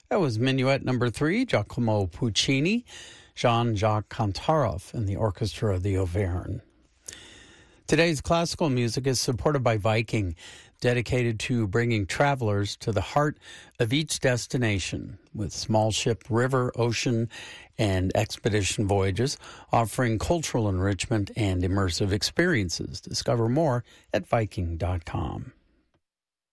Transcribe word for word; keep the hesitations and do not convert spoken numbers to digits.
That was Minuet number three, Giacomo Puccini, Jean-Jacques Kantaroff, and the Orchestra of the Auvergne. Today's classical music is supported by Viking, dedicated to bringing travelers to the heart of each destination, with small ship, river, ocean, and expedition voyages, offering cultural enrichment and immersive experiences. Discover more at Viking dot com.